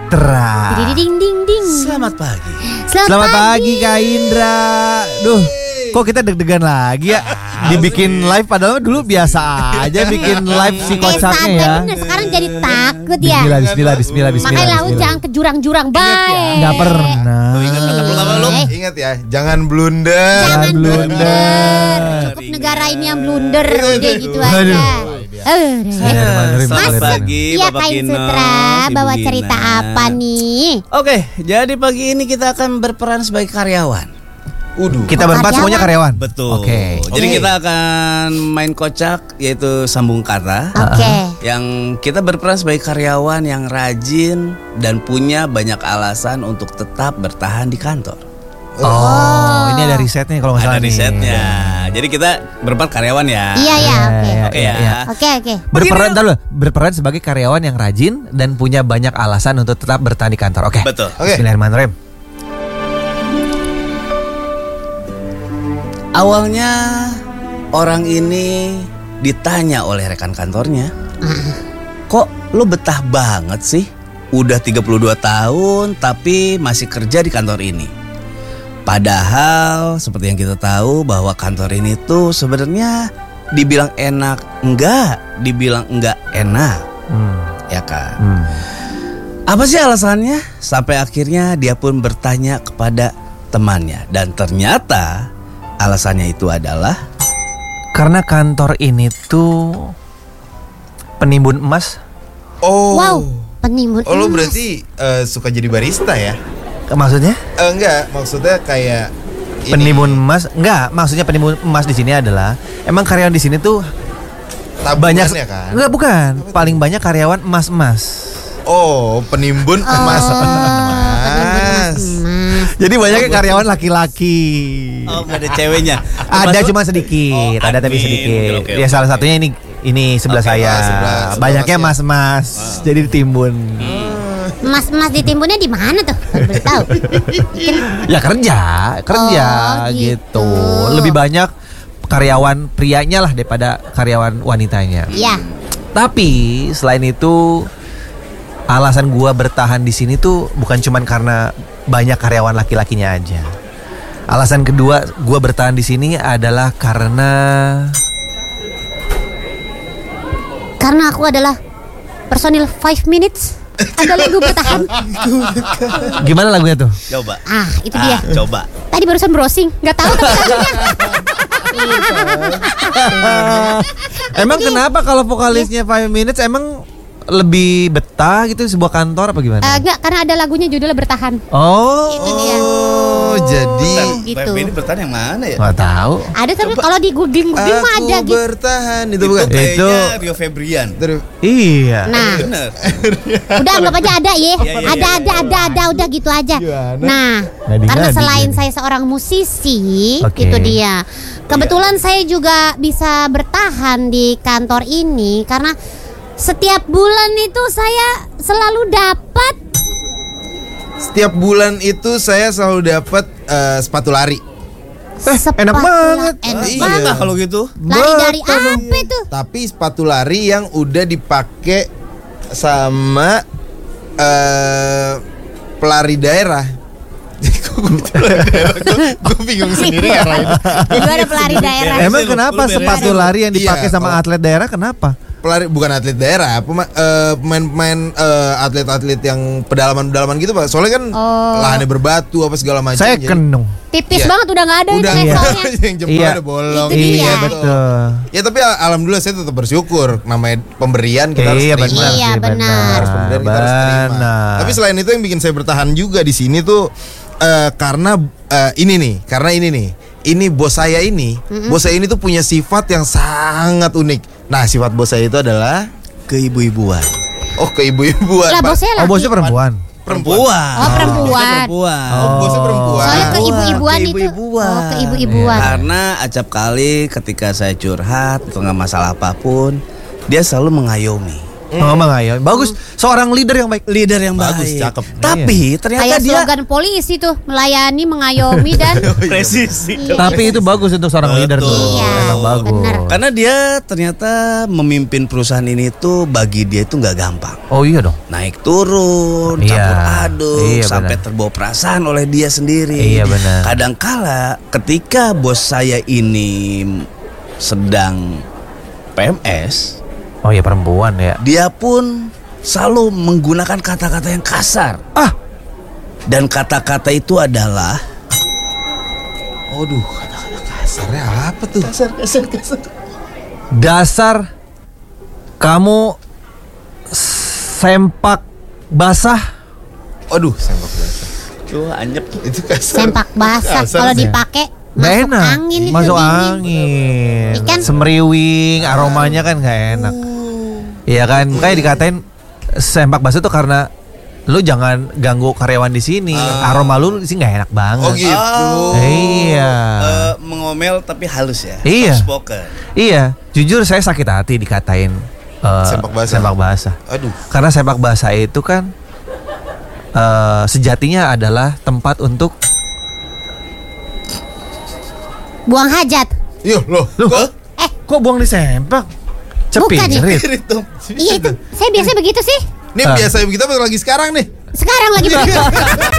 Citra. Ding ding ding. Selamat pagi. Selamat pagi Kak Indra. Duh, kok kita deg-degan lagi ya? Dibikin live padahal dulu biasa aja bikin live si kocaknya ya. Bener, sekarang jadi takut ya. Bismillah. Makanya laut jangan ke jurang-jurang baik. Enggak pernah. Ingat kata pertama lu. Ingat ya, jangan blunder. Jangan blunder. blunder. Cukup negara ini yang blunder udah gitu Aduh. aja. Selamat Masuk. pagi Iya Bapak Kain Kino, Sutra, Ibu bawa Gina. cerita apa nih? Oke, jadi pagi ini kita akan berperan sebagai karyawan. Kita berempat Karyawan. semuanya karyawan. Betul. Oke. Jadi kita akan main kocak, yaitu sambung kata. Oke. Yang kita berperan sebagai karyawan yang rajin dan punya banyak alasan untuk tetap bertahan di kantor. Oh, ini ada risetnya kalau nggak salah Ada nih. risetnya. Jadi kita berempat karyawan ya. Iya ya, oke. Oke ya. Oke. Berperan sebagai karyawan yang rajin dan punya banyak alasan untuk tetap bertahan di kantor. Oke. Betul. Oke. Bismillahirrahmanirrahim. Awalnya orang ini ditanya oleh rekan kantornya, kok lo betah banget sih? Udah 32 tahun tapi masih kerja di kantor ini. Padahal seperti yang kita tahu bahwa kantor ini tuh sebenarnya dibilang enak enggak, dibilang enggak enak, ya kan? Apa sih alasannya? Sampai akhirnya dia pun bertanya kepada temannya dan ternyata alasannya itu adalah Karena kantor ini tuh penimbun emas. Oh. Wow, penimbun Oh, lu emas. berarti suka jadi barista ya? Maksudnya? Enggak, maksudnya kayak ini. Penimbun emas? Enggak, maksudnya penimbun emas di sini adalah emang karyawan di sini tuh tabungannya banyak kan? Enggak, bukan. Paling banyak karyawan emas-emas. Oh, penimbun emas. Emas. Jadi banyaknya karyawan laki-laki. oh gak ada ceweknya. Ada cuma sedikit, Oh, ada tapi admin. sedikit. Oke. Ya salah satunya ini sebelah Oke, saya. sebelah Banyaknya Mas ya. mas-mas. Jadi ditimbun. Emas ditimbunnya di mana tuh? Belum tahu. Ya kerja Oh, gitu. gitu. Lebih banyak karyawan prianya lah daripada karyawan wanitanya. Iya. Tapi selain itu alasan gua bertahan di sini tuh bukan cuman karena banyak karyawan laki-lakinya aja. Alasan kedua gua bertahan di sini adalah karena Karena aku adalah personil 5 minutes. Ada lagu bertahan. gimana lagunya tuh? Coba. Ah, itu dia. Coba. Tadi barusan browsing, nggak tahu tapi lagunya. Emang kenapa kalau vokalisnya 5 Minutes emang lebih betah gitu di sebuah kantor apa gimana? Enggak, karena ada lagunya judulnya bertahan. Oh, Itu dia. Oh, jadi Gitu. Ini bertahan yang mana ya? nggak tahu. Ada tapi kalau di googling mah aku ada gitu. bertahan itu bukan? Kayaknya Itu- Rio Febrian. Terus Iya. Nah, Bener. udah anggap aja ada ya. Iya, Ada udah gitu aja. Gimana? Nah, Ngadi-ngadi karena selain nih. saya seorang musisi, Oke. itu dia. Kebetulan saya juga bisa bertahan di kantor ini karena setiap bulan itu saya selalu dapat setiap bulan itu saya selalu dapat sepatu lari. sepatu enak banget. Enak Iya. banget. Nah kalau gitu Lari dari Betul. apa itu? Tapi sepatu lari yang udah dipakai sama pelari daerah. Gue bingung sendiri ngarahin. Gimana pelari daerah? Emang Lu kenapa beres. sepatu lari yang dipakai Iya, sama kalau- atlet daerah kenapa? Pelari bukan atlet daerah, pemain atlet-atlet yang pedalaman gitu Pak. Soalnya kan Oh. lahannya berbatu apa segala macam. Saya jadi- kenung. Tipis Iya. banget udah nggak ada Udah itu Iya. levelnya. yang jempol Iya. ada bolong. Itu dia. Iya betul. Ya tapi alhamdulillah saya tetap bersyukur. Namanya pemberian kita harus Iya terima. benar. Iya, sih, benar. Harus pemberian kita harus terima. Benar. Tapi selain itu yang bikin saya bertahan juga di sini tuh karena ini nih. Ini bos saya ini, bos saya ini tuh punya sifat yang sangat unik. Nah, sifat bos saya itu adalah keibu-ibuan. oh keibu-ibuan. Lah Pak. bosnya Oh laki. bosnya perempuan. Perempuan. Oh, perempuan. Oh, bosnya perempuan. Soalnya keibu-ibuan itu. Keibu-ibuan. Oh, keibu-ibuan. Karena acap kali ketika saya curhat atau nggak masalah apapun, dia selalu mengayomi. Mengayomi. Bagus, seorang leader yang baik. Leader yang Bagus, baik. cakep. Tapi ternyata Kayak dia slogan polisi tuh, melayani, mengayomi dan presisi. Iya. Tapi itu bagus untuk seorang leader tuh. Iya, Memang bagus. bener. Karena dia ternyata memimpin perusahaan ini tuh bagi dia itu nggak gampang. Oh iya dong. Naik turun, Iya. campur aduk, Iya, sampai benar. terbawa perasaan oleh dia sendiri. Iya, benar. Kadangkala ketika bos saya ini sedang PMS, Oh iya, perempuan ya. dia pun selalu menggunakan kata-kata yang kasar. Ah, Dan kata-kata itu adalah Aduh, kata-kata kasarnya apa tuh? dasar kamu sempak basah. Aduh, sempak basah. tuh anyep. Itu kasar. sempak basah. Kasar Kalau sih. dipakai Nggak masuk enak. angin itu Masuk dingin. angin. Ikan. Semriwing, aromanya kan nggak enak. Iya kan, makanya dikatain sempak basah tuh karena lu jangan ganggu karyawan di sini. Aroma lu di sini nggak enak banget. Oh gitu. Iya. Mengomel tapi halus ya. Iya. Soft spoken. Iya, jujur saya sakit hati dikatain Sempak basah. Sempak basah. Aduh. Karena sepak basah itu kan sejatinya adalah tempat untuk Buang hajat. Iya loh. Loh, kok buang di sempak? Bukan ya? Cepirit. Iya itu. Saya biasa begitu sih. Ini biasa kita lagi sekarang nih. Sekarang lagi begitu.